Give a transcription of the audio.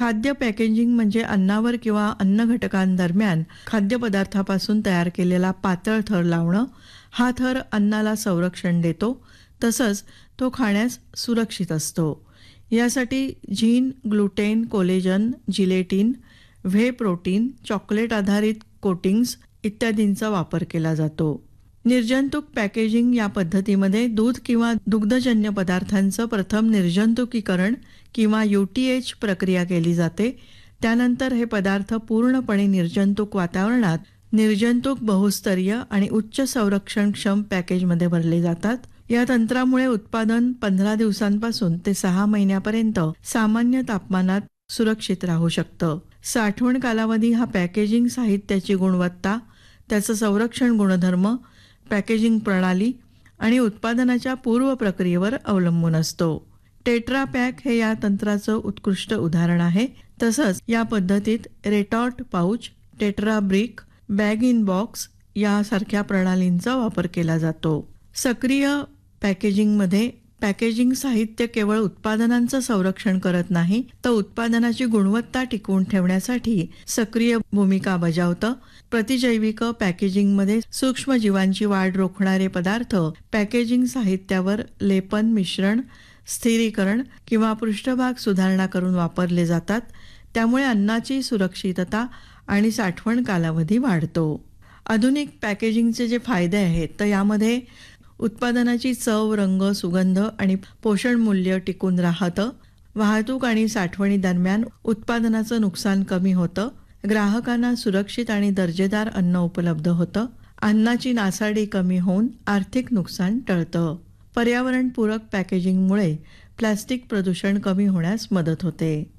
खाद्य पॅकेजिंग म्हणजे अन्नावर किंवा अन्न घटकांदरम्यान खाद्यपदार्थापासून तयार केलेला पातळ थर लावणं. हा थर अन्नाला संरक्षण देतो, तसंच तो खाण्यास सुरक्षित असतो. यासाठी झीन, gluten, collagen, gelatin, whey protein, chocolate आधारित कोटिंग्स इत्यादींचा वापर केला जातो. निर्जंतुक पॅकेजिंग या पद्धतीमध्ये दूध किंवा दुग्धजन्य पदार्थांचं प्रथम निर्जंतुकीकरण किंवा UTH प्रक्रिया केली जाते. त्यानंतर हे पदार्थ पूर्णपणे निर्जंतुक वातावरणात निर्जंतुक, बहुस्तरीय आणि उच्च संरक्षणक्षम पॅकेजमध्ये भरले जातात. या तंत्रामुळे उत्पादन 15 दिवसांपासून ते 6 महिन्यापर्यंत सामान्य तापमानात सुरक्षित राहू शकतं. साठवण कालावधी हा पॅकेजिंग साहित्याची गुणवत्ता, त्याचं संरक्षण गुणधर्म, पॅकेजिंग प्रणाली आणि उत्पादनाच्या पूर्व प्रक्रियेवर अवलंबून असतो. टेट्रा पॅक हे या तंत्राचं उत्कृष्ट उदाहरण आहे. तसंच या पद्धतीत रेटॉर्ट pouch, tetra brick, bag in box यासारख्या प्रणालींचा वापर केला जातो. सक्रिय पॅकेजिंगमध्ये पॅकेजिंग साहित्य केवळ उत्पादनांचं संरक्षण करत नाही, तर उत्पादनाची गुणवत्ता टिकवून ठेवण्यासाठी सक्रिय भूमिका बजावतं. प्रतिजैविक पॅकेजिंगमध्ये सूक्ष्मजीवांची वाढ रोखणारे पदार्थ पॅकेजिंग साहित्यावर लेपन, मिश्रण, स्थिरीकरण किंवा पृष्ठभाग सुधारणा करून वापरले जातात. त्यामुळे अन्नाची सुरक्षितता आणि साठवण कालावधी वाढतो. आधुनिक पॅकेजिंगचे जे फायदे आहेत, तर यामध्ये उत्पादनाची चव, रंग, सुगंध आणि पोषण मूल्य टिकून राहतं. वाहतूक आणि साठवणी दरम्यान उत्पादनाचं नुकसान कमी होतं. ग्राहकांना सुरक्षित आणि दर्जेदार अन्न उपलब्ध होतं. अन्नाची नासाडी कमी होऊन आर्थिक नुकसान टळतं. पर्यावरणपूरक पॅकेजिंगमुळे प्लास्टिक प्रदूषण कमी होण्यास मदत होते.